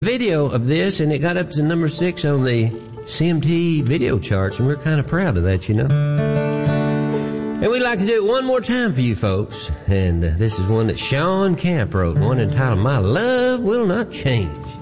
video of this, and it got up to number 6 on the CMT video charts, and we're kind of proud of that, you know. And we'd like to do it one more time for you folks, and this is one that Sean Camp wrote, one entitled My Love Will Not Change.